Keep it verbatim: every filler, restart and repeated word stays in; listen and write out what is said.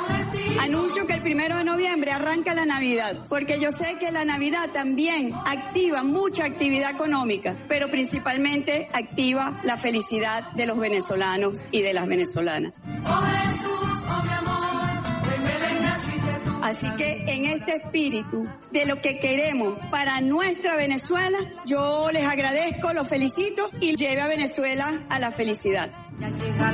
Anuncio que el primero de noviembre arranca la Navidad, porque yo sé que la Navidad también activa mucha actividad económica, pero principalmente activa la felicidad de los venezolanos y de las venezolanas. Así que en este espíritu de lo que queremos para nuestra Venezuela, yo les agradezco, los felicito y lleve a Venezuela a la felicidad.